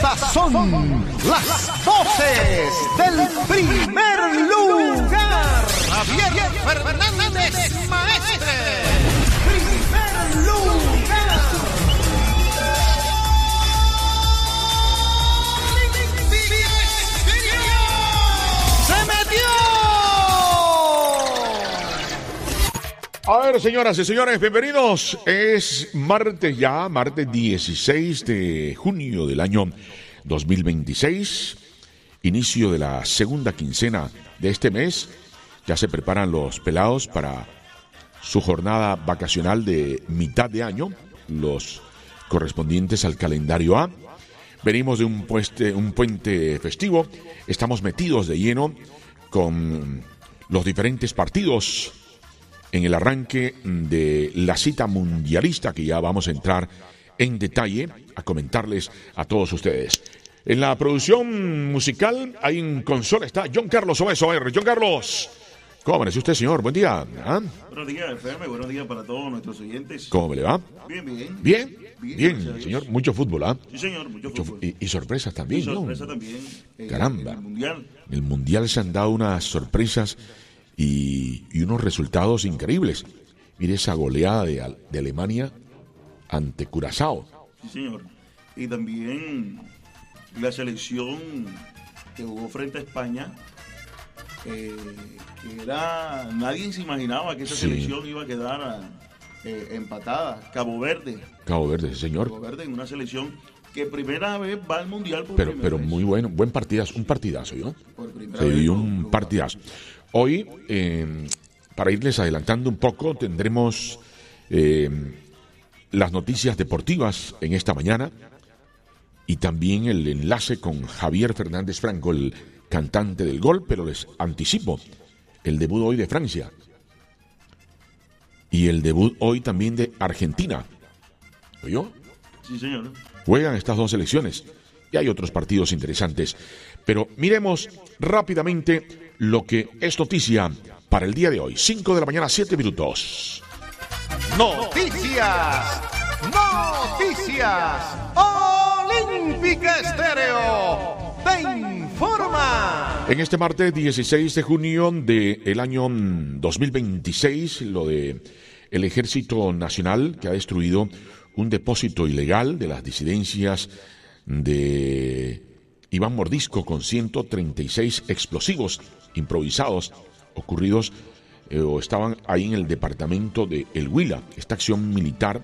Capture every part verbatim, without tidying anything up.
Estas son las voces del primer lugar. Javier Fernández, maestre. Primer lugar. ¡Se metió! A ver, señoras y señores, bienvenidos. Es martes ya, martes dieciséis de junio del año dos mil veintiséis, inicio de la segunda quincena de este mes. Ya se preparan los pelados para su jornada vacacional de mitad de año, los correspondientes al calendario A. Venimos de un puente, un puente festivo, estamos metidos de lleno con los diferentes partidos en el arranque de la cita mundialista, que ya vamos a entrar en detalle a comentarles a todos ustedes. En la producción musical hay en consola, está John Carlos Obeso. John Carlos, ¿cómo amaneció usted, señor? Buen día. ¿Ah? Buenos días, F M, buenos días para todos nuestros oyentes. ¿Cómo me le va? Bien, bien. ¿Bien? Bien, Bien, señor. Mucho fútbol, ¿ah? Sí, señor, mucho, Mucho fútbol. fu- y, y sorpresas también, Y ¿no? sorpresa también. eh, Caramba. En el Mundial. En el Mundial se han dado unas sorpresas y, y unos resultados increíbles. Mire esa goleada de, Al- de Alemania ante Curazao. Sí, señor. Y también la selección que jugó frente a España, eh, que era... Nadie se imaginaba que esa Sí. selección iba a quedar eh, empatada. Cabo Verde. Cabo Verde, sí, señor. Cabo Verde en una selección que primera vez va al Mundial por Pero, primera pero vez. muy bueno, buen partidazo, un partidazo, ¿no? Por primera Se vez dio lo- un lo- partidazo. Hoy, eh, para irles adelantando un poco, tendremos eh, las noticias deportivas en esta mañana y también el enlace con Javier Fernández Franco, el cantante del gol, pero les anticipo el debut hoy de Francia y el debut hoy también de Argentina. ¿Oyó? Sí, señor. Juegan estas dos selecciones y hay otros partidos interesantes. Pero miremos rápidamente lo que es noticia para el día de hoy. cinco de la mañana, siete minutos. Noticias. Noticias. Olímpica Estéreo te informa. En este martes dieciséis de junio del año dos mil veintiséis, lo de el Ejército Nacional, que ha destruido un depósito ilegal de las disidencias de Iván Mordisco con ciento treinta y seis explosivos improvisados ocurridos eh, o estaban ahí en el departamento de El Huila. Esta acción militar,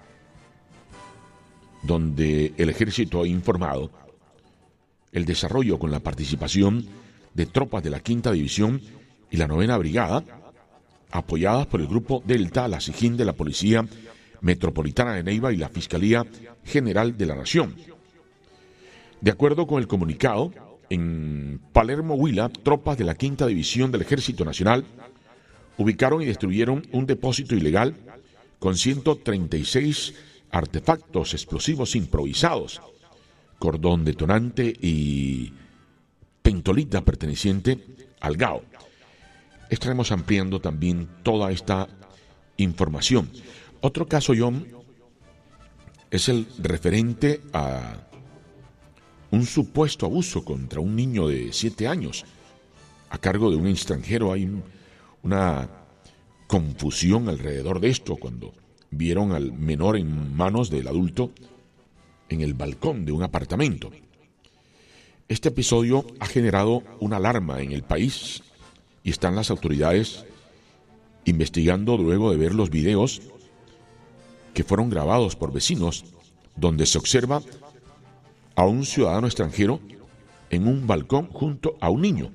donde el ejército ha informado el desarrollo con la participación de tropas de la quinta División y la novena Brigada, apoyadas por el Grupo Delta, la SIGIN de la Policía Metropolitana de Neiva y la Fiscalía General de la Nación. De acuerdo con el comunicado, en Palermo, Huila, tropas de la quinta División del Ejército Nacional ubicaron y destruyeron un depósito ilegal con ciento treinta y seis artefactos explosivos improvisados, cordón detonante y pentolita perteneciente al G A O. Estaremos ampliando también toda esta información. Otro caso, John, es el referente a un supuesto abuso contra un niño de siete años a cargo de un extranjero. Hay un- una confusión alrededor de esto cuando vieron al menor en manos del adulto en el balcón de un apartamento. Este episodio ha generado una alarma en el país y están las autoridades investigando luego de ver los videos que fueron grabados por vecinos donde se observa a un ciudadano extranjero en un balcón junto a un niño.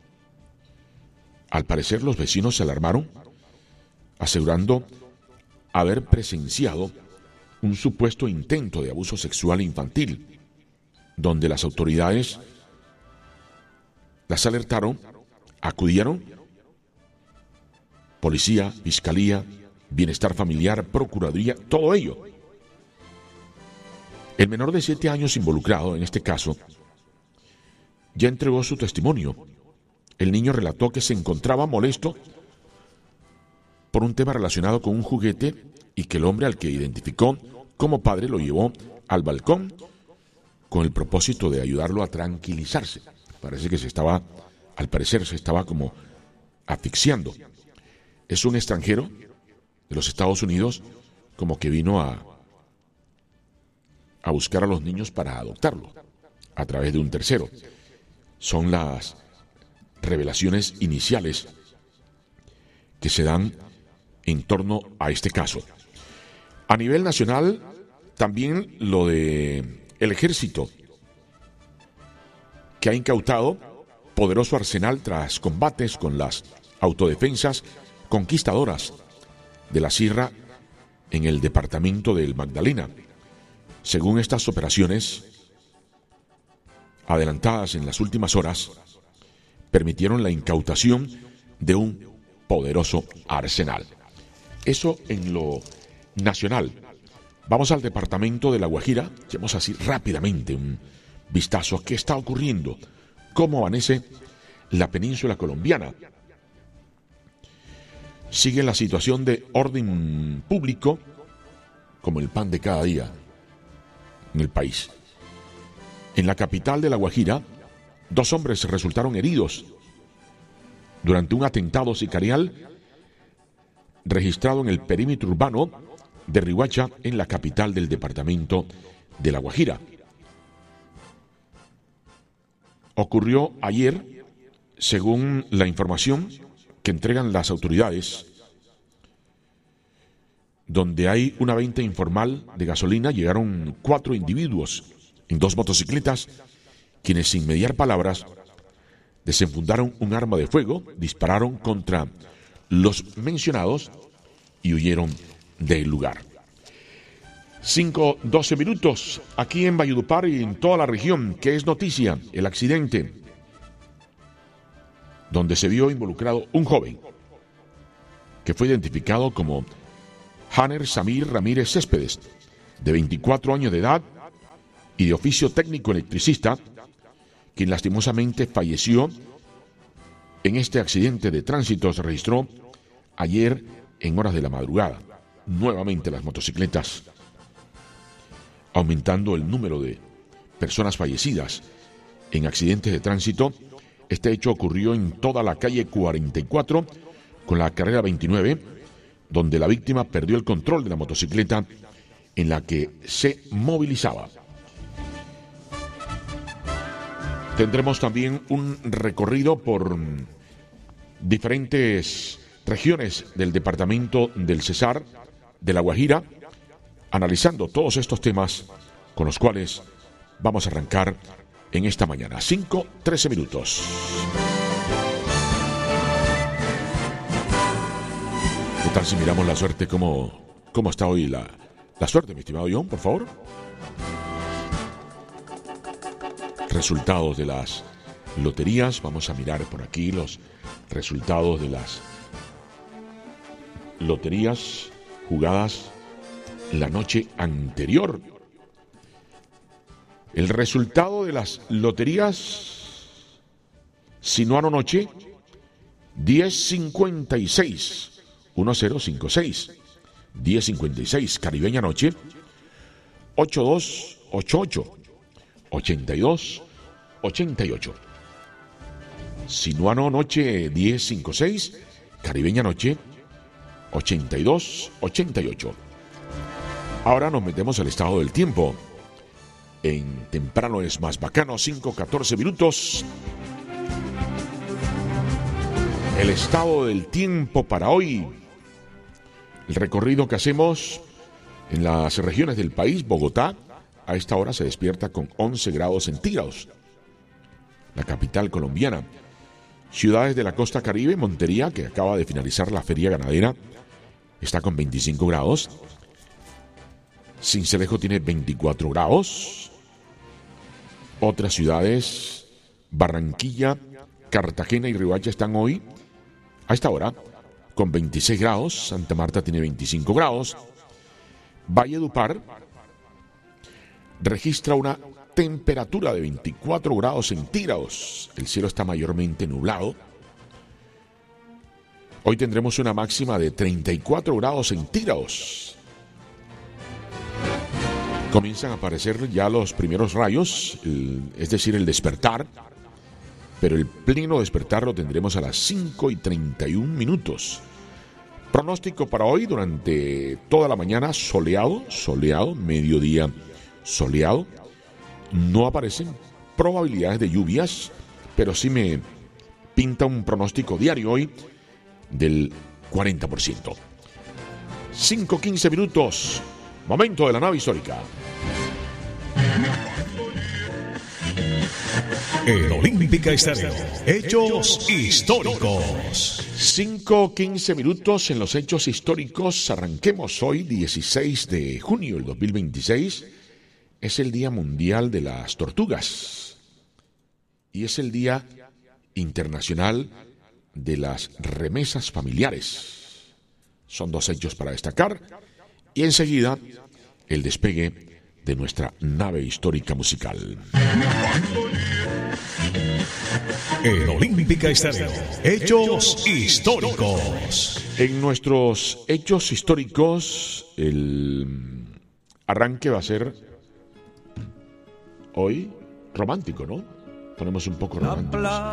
Al parecer los vecinos se alarmaron, asegurando haber presenciado un supuesto intento de abuso sexual infantil, donde las autoridades las alertaron, acudieron, policía, fiscalía, bienestar familiar, procuraduría, todo ello. El menor de siete años involucrado en este caso ya entregó su testimonio. El niño relató que se encontraba molesto por un tema relacionado con un juguete y que el hombre al que identificó como padre lo llevó al balcón con el propósito de ayudarlo a tranquilizarse. Parece que se estaba, al parecer se estaba como asfixiando. Es un extranjero de los Estados Unidos, como que vino a, a buscar a los niños para adoptarlo a través de un tercero. Son las revelaciones iniciales que se dan en torno a este caso. A nivel nacional, también lo de el ejército, que ha incautado poderoso arsenal tras combates con las autodefensas conquistadoras de la Sierra en el departamento del Magdalena. Según estas operaciones, adelantadas en las últimas horas, permitieron la incautación de un poderoso arsenal. Eso en lo nacional. Vamos al departamento de La Guajira, echemos así rápidamente un vistazo a qué está ocurriendo, cómo amanece la península colombiana. Sigue la situación de orden público como el pan de cada día en el país. En la capital de La Guajira, dos hombres resultaron heridos durante un atentado sicarial registrado en el perímetro urbano de Riohacha, en la capital del departamento de La Guajira. Ocurrió ayer, según la información que entregan las autoridades, donde hay una venta informal de gasolina. Llegaron cuatro individuos en dos motocicletas, quienes sin mediar palabras desenfundaron un arma de fuego, dispararon contra los mencionados y huyeron del lugar. cinco doce minutos, aquí en Valledupar y en toda la región, que es noticia el accidente donde se vio involucrado un joven que fue identificado como Hanner Samir Ramírez Céspedes, de veinticuatro años de edad y de oficio técnico electricista, quien lastimosamente falleció en este accidente de tránsito. Se registró ayer en horas de la madrugada. Nuevamente las motocicletas, aumentando el número de personas fallecidas en accidentes de tránsito. Este hecho ocurrió en toda la calle cuarenta y cuatro con la carrera veintinueve, donde la víctima perdió el control de la motocicleta en la que se movilizaba. Tendremos también un recorrido por diferentes regiones del departamento del Cesar, de La Guajira, analizando todos estos temas con los cuales vamos a arrancar en esta mañana. cinco trece minutos. ¿Qué tal si miramos la suerte? ¿Cómo, cómo está hoy la, la suerte, mi estimado John, por favor? Resultados de las loterías. Vamos a mirar por aquí los resultados de las loterías jugadas la noche anterior. El resultado de las loterías Sinuano Noche, diez cincuenta y seis, diez cincuenta y seis, diez cincuenta y seis. Caribeña Noche, ochenta y dos ochenta y ocho, ochenta y dos ochenta y ocho. Sinuano Noche, diez cincuenta y seis, Caribeña Noche, ochenta y dos ochenta y ocho. Ahora nos metemos al estado del tiempo. En Temprano es más bacano, cinco catorce minutos. El estado del tiempo para hoy. El recorrido que hacemos en las regiones del país. Bogotá a esta hora se despierta con once grados centígrados. La capital colombiana. Ciudades de la costa caribe, Montería, que acaba de finalizar la feria ganadera, está con veinticinco grados. Sincelejo tiene veinticuatro grados. Otras ciudades, Barranquilla, Cartagena y Riohacha, están hoy, a esta hora, con veintiséis grados. Santa Marta tiene veinticinco grados. Valledupar registra una temperatura de veinticuatro grados centígrados. El cielo está mayormente nublado. Hoy tendremos una máxima de treinta y cuatro grados centígrados. comienzan a aparecer ya los primeros rayos, el, es decir, el despertar, pero el pleno despertar lo tendremos a las cinco y treinta y un minutos. Pronóstico para hoy durante toda la mañana soleado, soleado, mediodía soleado. No aparecen probabilidades de lluvias, pero sí me pinta un pronóstico diario hoy del cuarenta por ciento. cinco quince minutos, momento de la nave histórica. El Olímpica Estéreo. Hechos históricos. cinco quince minutos en los hechos históricos. Arranquemos hoy, dieciséis de junio del dos mil veintiséis. Es el Día Mundial de las Tortugas. Y es el Día Internacional de las Remesas Familiares. Son dos hechos para destacar. Y enseguida, el despegue de nuestra nave histórica musical. El Olímpica Estéreo. Hechos históricos. En nuestros hechos históricos, el arranque va a ser hoy romántico, ¿no? Ponemos un poco románticos.